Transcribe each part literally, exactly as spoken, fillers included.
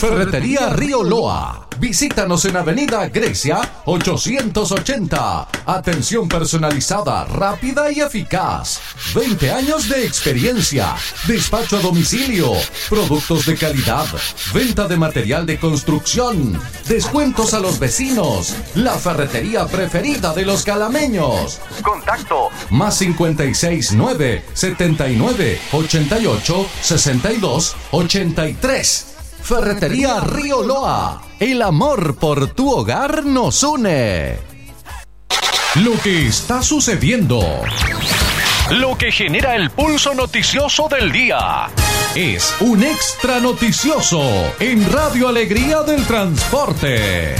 Ferretería Río Loa. Visítanos en Avenida Grecia ochocientos ochenta. Atención personalizada, rápida y eficaz. veinte años de experiencia. Despacho a domicilio. Productos de calidad. Venta de material de construcción. Descuentos a los vecinos. La ferretería preferida de los calameños. Contacto más cincuenta y seis nueve setenta y nueve ochenta y ocho sesenta y dos ochenta y tres. Ferretería Río Loa. El amor por tu hogar nos une. Lo que está sucediendo. Lo que genera el pulso noticioso del día. Es un extra noticioso en Radio Alegría del Transporte.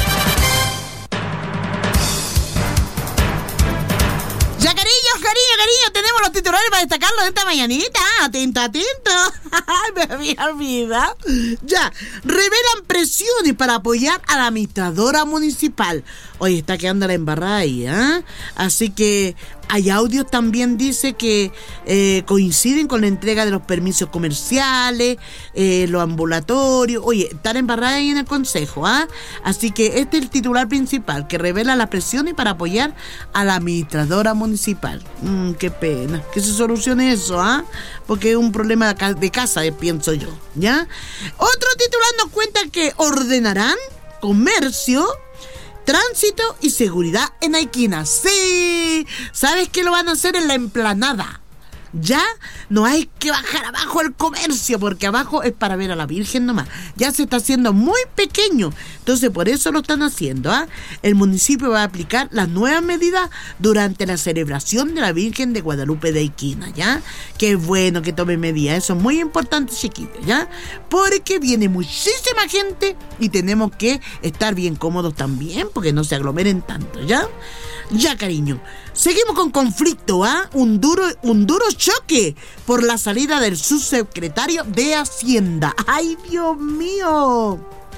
Cariño, cariño, tenemos los titulares para destacarlos de esta mañanita. Atento, atento. Ay, me había olvidado. Ya, revelan presiones para apoyar a la administradora municipal. Oye, está quedando la embarrada ahí, ¿eh? Así que hay audios también, dice que eh, coinciden con la entrega de los permisos comerciales, eh, los ambulatorios. Oye, están embarradas ahí en el consejo, ¿ah? ¿eh? Así que este es el titular principal, que revela las presiones para apoyar a la administradora municipal. Mm, qué pena, que se solucione eso, ¿ah? ¿eh? Porque es un problema de casa, eh, pienso yo, ¿ya? Otro titular nos cuenta que ordenarán comercio, tránsito y seguridad en Aiquina. Sí, ¿sabes qué lo van a hacer en la Emplanada? Ya no hay que bajar abajo el comercio, porque abajo es para ver a la Virgen nomás. Ya se está haciendo muy pequeño, entonces por eso lo están haciendo, ¿ah? ¿eh? El municipio va a aplicar las nuevas medidas durante la celebración de la Virgen de Guadalupe de Aiquina, ¿ya? Qué bueno que tomen medidas, eso es muy importante, chiquillos, ¿ya? Porque viene muchísima gente y tenemos que estar bien cómodos también, porque no se aglomeren tanto, ¿ya? Ya, cariño. Seguimos con conflicto, ¿ah? ¿eh? Un duro, un duro choque por la salida del subsecretario de Hacienda. ¡Ay, Dios mío!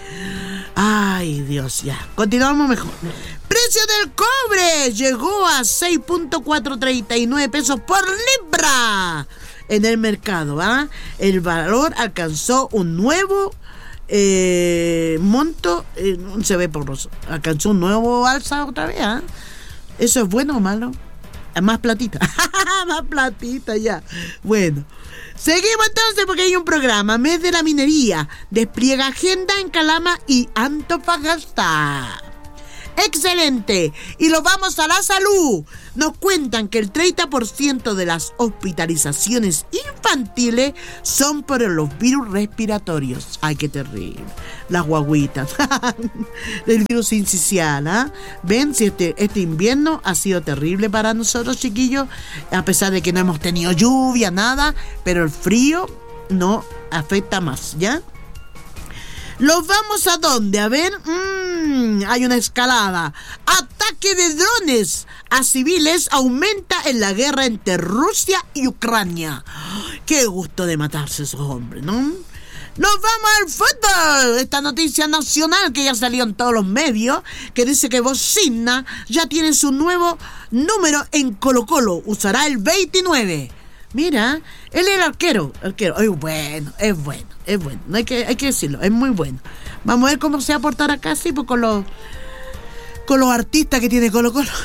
¡Ay, Dios! Ya, continuamos mejor. Precio del cobre llegó a seis punto cuatrocientos treinta y nueve pesos por libra en el mercado, ¿ah? ¿eh? El valor alcanzó un nuevo eh, monto, eh, se ve borroso, alcanzó un nuevo alza otra vez, ¿ah? ¿eh? ¿Eso es bueno o malo? Más platita. Más platita ya. Bueno. Seguimos entonces porque hay un programa. Mes de la minería. Despliega agenda en Calama y Antofagasta. ¡Excelente! Y lo vamos a la salud. Nos cuentan que el treinta por ciento de las hospitalizaciones infantiles son por los virus respiratorios. ¡Ay, qué terrible! Las guaguitas. El virus sincicial, ¿ah? ¿eh? Ven, si este, este invierno ha sido terrible para nosotros, chiquillos, a pesar de que no hemos tenido lluvia, nada, pero el frío no afecta más, ¿ya? ¿Los vamos a dónde? A ver, mmm, hay una escalada. Ataque de drones a civiles aumenta en la guerra entre Rusia y Ucrania. Qué gusto de matarse esos hombres, ¿no? Nos vamos al fútbol. Esta noticia nacional que ya salió en todos los medios, que dice que Bocina ya tiene su nuevo número en Colo-Colo. Usará el veintinueve. Mira, él era arquero, arquero. Es bueno, es bueno, es bueno. No hay que, hay que decirlo, es muy bueno. Vamos a ver cómo se va a portar acá, sí, pues con los, con los artistas que tiene Colo Colo.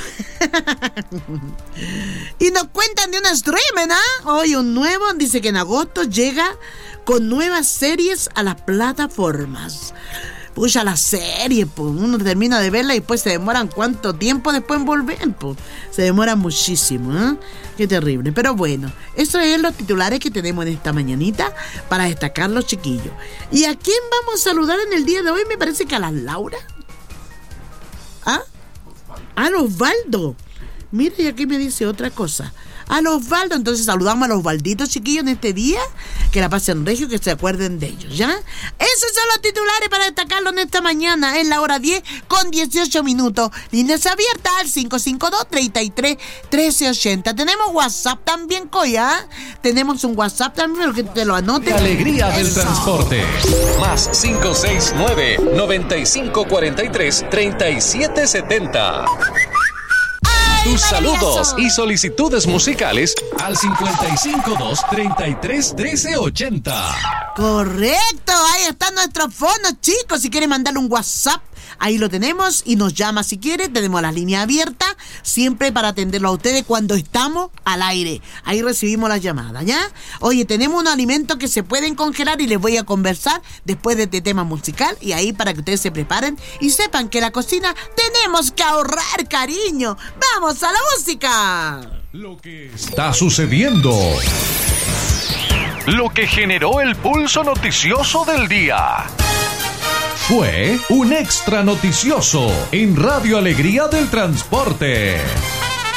Y nos cuentan de una streamer, ¿ah? Hoy un nuevo, dice que en agosto llega con nuevas series a las plataformas. Pucha, la serie, pues uno termina de verla y después se demoran cuánto tiempo después en volver, pues se demora muchísimo, ¿eh? Qué terrible, pero bueno, esos son los titulares que tenemos en esta mañanita para destacar los chiquillos. ¿Y a quién vamos a saludar en el día de hoy? Me parece que a las Laura. ¿Ah? A Osvaldo. Mira, y aquí me dice otra cosa. A los Osvaldo, entonces saludamos a los Osvalditos, chiquillos, en este día. Que la pasen regio, que se acuerden de ellos, ¿ya? Esos son los titulares para destacarlo en esta mañana. Es la hora diez con dieciocho minutos. Líneas abiertas al cinco cinco dos, treinta y tres, trece ochenta. Tenemos WhatsApp también, Coya. Tenemos un WhatsApp también, pero que te lo anoten. Alegría del Transporte. Más cinco seis nueve, noventa y cinco cuarenta y tres, treinta y siete setenta. Tus saludos y solicitudes musicales al cincuenta y cinco dos, treinta y tres, trece ochenta. Correcto, ahí están nuestros fondos, chicos. Si quieren mandarle un WhatsApp, ahí lo tenemos y nos llama si quiere. Tenemos las líneas abiertas siempre para atenderlo a ustedes cuando estamos al aire. Ahí recibimos las llamadas, ¿ya? Oye, tenemos unos alimentos que se pueden congelar y les voy a conversar después de este tema musical. Y ahí para que ustedes se preparen y sepan que en la cocina tenemos que ahorrar, cariño. ¡Vamos a la música! Lo que está sucediendo. Lo que generó el pulso noticioso del día. Fue un extra noticioso en Radio Alegría del Transporte.